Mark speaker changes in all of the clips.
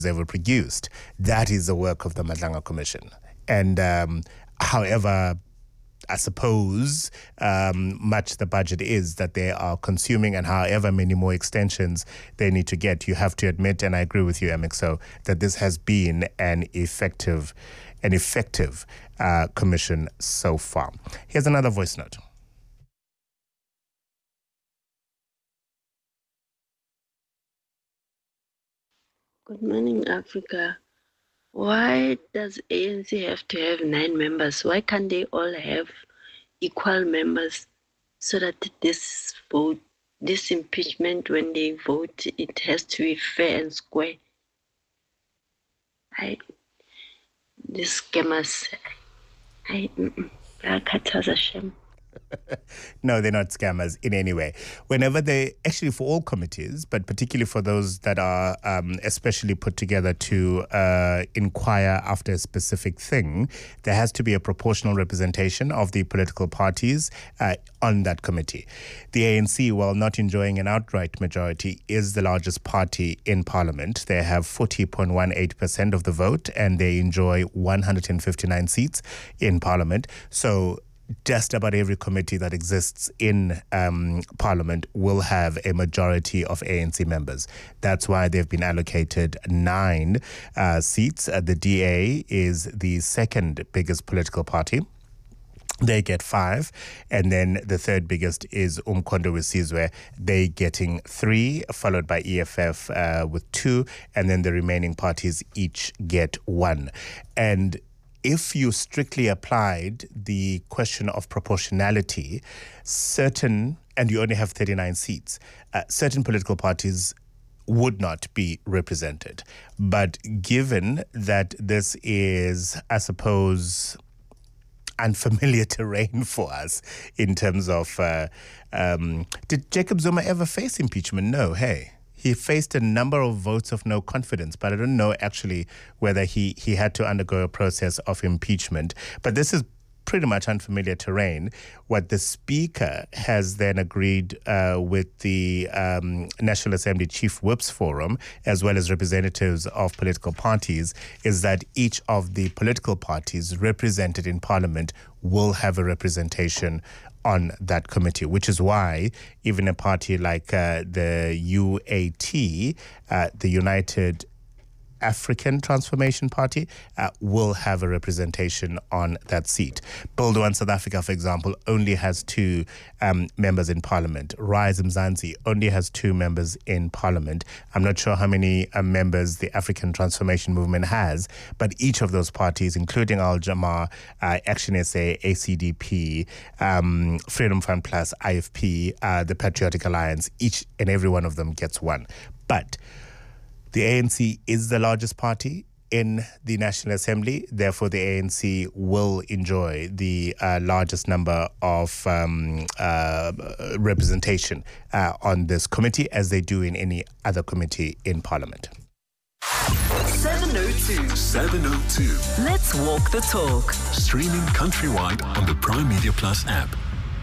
Speaker 1: ever produced. That is the work of the Madlanga Commission. And however, I suppose much the budget is that they are consuming, and however many more extensions they need to get, you have to admit, and I agree with you, Emixo, that this has been an effective commission so far. Here's another voice note.
Speaker 2: Good morning, Africa. Why does ANC have to have 9 members? Why can't they all have equal members so that this impeachment, when they vote, it has to be fair and square? These scammers,
Speaker 1: No, they're not scammers in any way. Whenever they, actually for all committees, but particularly for those that are especially put together to inquire after a specific thing, there has to be a proportional representation of the political parties on that committee. The ANC, while not enjoying an outright majority, is the largest party in Parliament. They have 40.18% of the vote, and they enjoy 159 seats in Parliament. So just about every committee that exists in Parliament will have a majority of ANC members. That's why they've been allocated 9 seats. The DA is the second biggest political party. They get 5, and then the third biggest is Umkhonto weSizwe. They getting 3, followed by EFF with 2, and then the remaining parties each get 1. And if you strictly applied the question of proportionality, and you only have 39 seats, certain political parties would not be represented. But given that this is, I suppose, unfamiliar terrain for us in terms of, did Jacob Zuma ever face impeachment? No, hey. He faced a number of votes of no confidence, but I don't know actually whether he had to undergo a process of impeachment. But this is pretty much unfamiliar terrain. What the Speaker has then agreed with the National Assembly Chief Whips Forum, as well as representatives of political parties, is that each of the political parties represented in Parliament will have a representation on that committee, which is why even a party like the UAT, the United African Transformation Party, will have a representation on that seat. Build One South Africa, for example, only has 2 members in Parliament. Rise Mzansi only has 2 members in Parliament. I'm not sure how many members the African Transformation Movement has, but each of those parties, including Al Jama, Action SA, ACDP, Freedom Front Plus, IFP, the Patriotic Alliance, each and every one of them gets 1. But the ANC is the largest party in the National Assembly. Therefore, the ANC will enjoy the largest number of representation on this committee, as they do in any other committee in Parliament.
Speaker 3: 702. Let's walk the talk. Streaming countrywide on the Prime Media Plus app.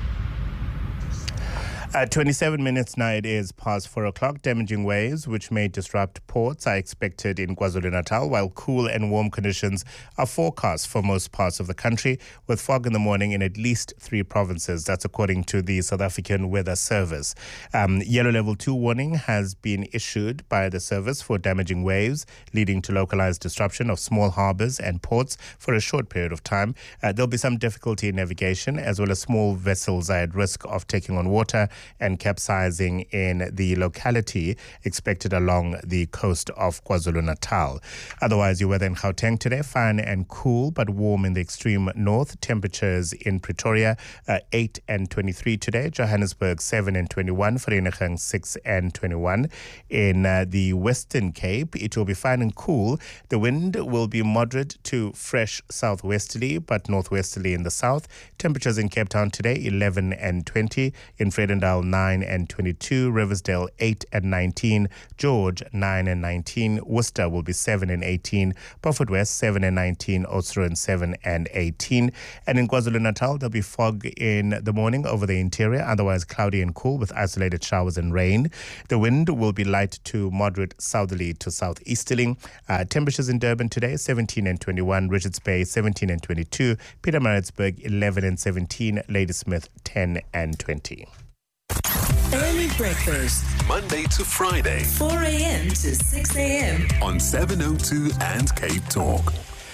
Speaker 1: 27 minutes now, it is past 4 o'clock. Damaging waves which may disrupt ports are expected in KwaZulu-Natal, while cool and warm conditions are forecast for most parts of the country, with fog in the morning in at least 3 provinces. That's according to the South African Weather Service. Yellow level 2 warning has been issued by the service for damaging waves, leading to localized disruption of small harbors and ports for a short period of time. There'll be some difficulty in navigation, as well as small vessels are at risk of taking on water and capsizing in the locality expected along the coast of KwaZulu-Natal. Otherwise, your weather in Gauteng today, fine and cool, but warm in the extreme north. Temperatures in Pretoria, 8 and 23 today. Johannesburg, 7 and 21. Vereeniging, 6 and 21. In the Western Cape, it will be fine and cool. The wind will be moderate to fresh southwesterly, but northwesterly in the south. Temperatures in Cape Town today, 11 and 20. In Vredendal, Arendelle 9 and 22, Riversdale 8 and 19, George 9 and 19, Worcester will be 7 and 18, Beaufort West 7 and 19, Oudtshoorn 7 and 18. And in KwaZulu-Natal, there'll be fog in the morning over the interior, otherwise cloudy and cool with isolated showers and rain. The wind will be light to moderate southerly to southeasterly. Temperatures in Durban today, 17 and 21, Richards Bay 17 and 22, Pietermaritzburg 11 and 17, Ladysmith 10 and 20.
Speaker 4: Early breakfast,
Speaker 3: Monday to Friday,
Speaker 4: 4 a.m. to 6 a.m.
Speaker 3: on 702 and Cape Talk.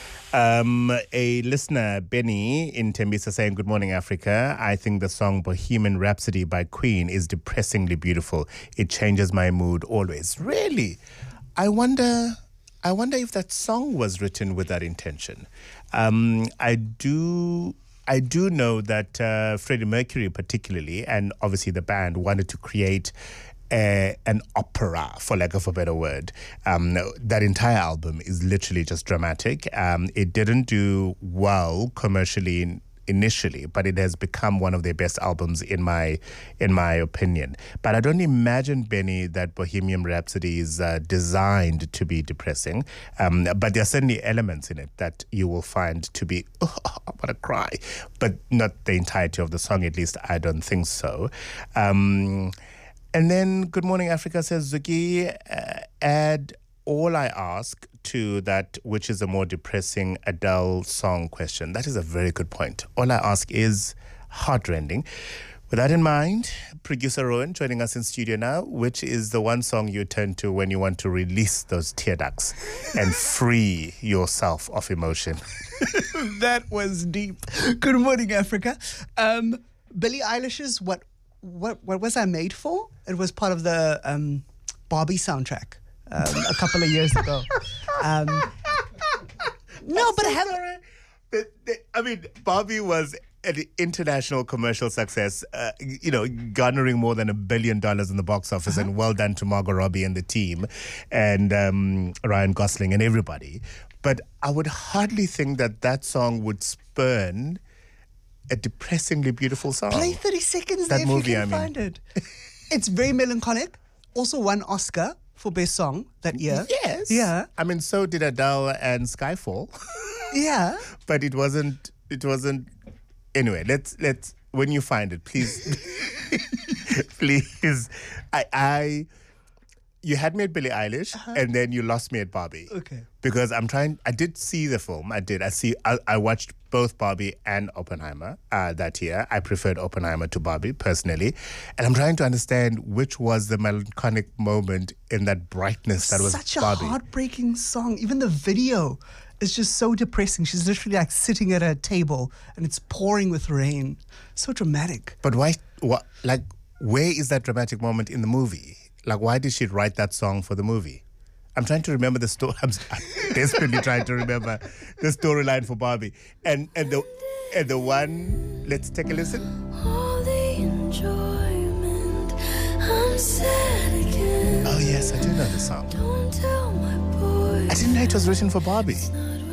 Speaker 1: A listener, Benny in Tembisa, saying, "Good morning, Africa. I think the song Bohemian Rhapsody by Queen is depressingly beautiful. It changes my mood always." Really? I wonder if that song was written with that intention. I do know that Freddie Mercury particularly, and obviously the band, wanted to create an opera, for lack of a better word. That entire album is literally just dramatic. It didn't do well commercially initially, but it has become one of their best albums in my opinion. But I don't imagine, Benny, that Bohemian Rhapsody is designed to be depressing. But there are certainly elements in it that you will find to be, I want to cry, but not the entirety of the song. At least I don't think so. And then Good Morning Africa says, Zuki, add All I Ask to that, which is a more depressing Adele song question. That is a very good point. All I Ask is heartrending. With that in mind, producer Rowan joining us in studio now, which is the one song you turn to when you want to release those tear ducts and free yourself of emotion.
Speaker 5: That was deep. Good morning, Africa. Billie Eilish's What Was I Made For? It was part of the Barbie soundtrack a couple of years ago.
Speaker 1: Barbie was an international commercial success, garnering more than $1 billion in the box office, and well done to Margot Robbie and the team, and Ryan Gosling and everybody. But I would hardly think that song would spurn a depressingly beautiful song.
Speaker 5: Play 30 seconds
Speaker 1: that
Speaker 5: there
Speaker 1: movie,
Speaker 5: if you can find it. It's very melancholic. Also won Oscar for Best Song that year.
Speaker 1: Yes.
Speaker 5: Yeah.
Speaker 1: I mean, so did Adele and Skyfall.
Speaker 5: Yeah.
Speaker 1: But it wasn't. Anyway, let's when you find it, please, please. You had me at Billie Eilish, and then you lost me at Barbie.
Speaker 5: Okay.
Speaker 1: Because I did see the film. I watched both Barbie and Oppenheimer that year. I preferred Oppenheimer to Barbie, personally. And I'm trying to understand which was the melancholic moment in that brightness that was
Speaker 5: such
Speaker 1: Barbie.
Speaker 5: A heartbreaking song. Even the video is just so depressing. She's literally like sitting at a table, and it's pouring with rain. So dramatic.
Speaker 1: But why? Where is that dramatic moment in the movie? Like, why did she write that song for the movie? I'm trying to remember the story. I'm desperately trying to remember the storyline for Barbie. And the one, let's take a listen.
Speaker 6: All the enjoyment, I'm sad again.
Speaker 1: Oh yes, I do know the song.
Speaker 6: Don't tell my boy.
Speaker 1: I didn't know it was written for Barbie.